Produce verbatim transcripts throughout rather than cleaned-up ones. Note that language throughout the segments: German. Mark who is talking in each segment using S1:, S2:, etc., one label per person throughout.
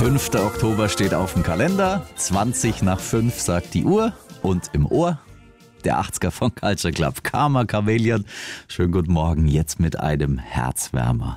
S1: fünfter Oktober steht auf dem Kalender, zwanzig nach fünf sagt die Uhr und im Ohr der achtziger von Culture Club, Karma Chameleon. Schönen guten Morgen, jetzt mit einem Herzwärmer.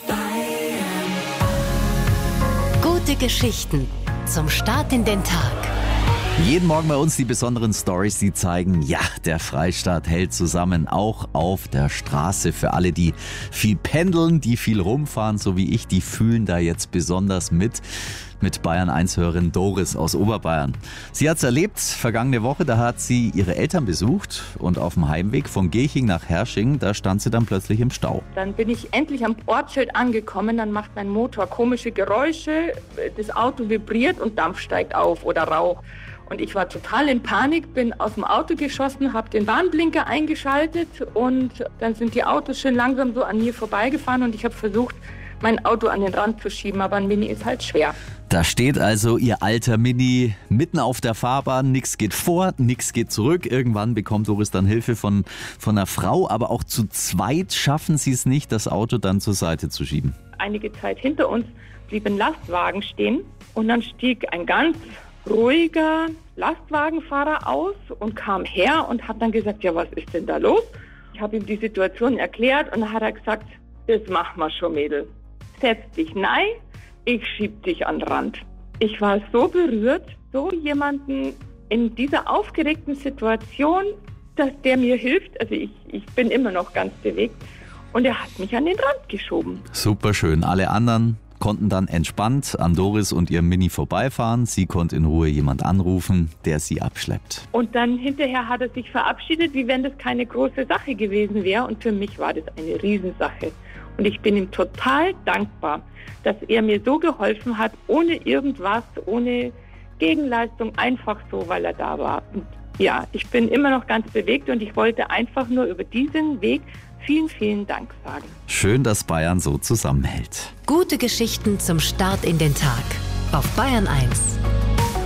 S2: Gute Geschichten zum Start in den Tag.
S1: Jeden Morgen bei uns die besonderen Stories, die zeigen, ja, der Freistaat hält zusammen, auch auf der Straße. Für alle, die viel pendeln, die viel rumfahren, so wie ich, die fühlen da jetzt besonders mit. Mit Bayern eins Hörerin Doris aus Oberbayern. Sie hat's erlebt, vergangene Woche, da hat sie ihre Eltern besucht und auf dem Heimweg von Geching nach Hersching, da stand sie dann plötzlich im Stau.
S3: Dann bin ich endlich am Ortsschild angekommen, dann macht mein Motor komische Geräusche, das Auto vibriert und Dampf steigt auf oder Rauch. Und ich war total in Panik, bin aus dem Auto geschossen, habe den Warnblinker eingeschaltet und dann sind die Autos schön langsam so an mir vorbeigefahren und ich habe versucht, mein Auto an den Rand zu schieben, aber ein Mini ist halt schwer.
S1: Da steht also ihr alter Mini mitten auf der Fahrbahn, nichts geht vor, nichts geht zurück. Irgendwann bekommt Doris dann Hilfe von, von einer Frau, aber auch zu zweit schaffen sie es nicht, das Auto dann zur Seite zu schieben.
S3: Einige Zeit hinter uns blieb ein Lastwagen stehen und dann stieg ein ganz ruhiger Lastwagenfahrer aus und kam her und hat dann gesagt, ja, was ist denn da los? Ich habe ihm die Situation erklärt und dann hat er gesagt, das machen wir schon, Mädel. Setz dich nein, ich schieb dich an den Rand. Ich war so berührt, so jemanden in dieser aufgeregten Situation, dass der mir hilft. Also ich, ich bin immer noch ganz bewegt und er hat mich an den Rand geschoben.
S1: Super schön. Alle anderen konnten dann entspannt an Doris und ihrem Mini vorbeifahren. Sie konnte in Ruhe jemand anrufen, der sie abschleppt.
S3: Und dann hinterher hat er sich verabschiedet, wie wenn das keine große Sache gewesen wäre. Und für mich war das eine Riesensache. Und ich bin ihm total dankbar, dass er mir so geholfen hat, ohne irgendwas, ohne Gegenleistung, einfach so, weil er da war. Und ja, ich bin immer noch ganz bewegt und ich wollte einfach nur über diesen Weg vielen, vielen Dank sagen.
S1: Schön, dass Bayern so zusammenhält.
S2: Gute Geschichten zum Start in den Tag auf Bayern eins.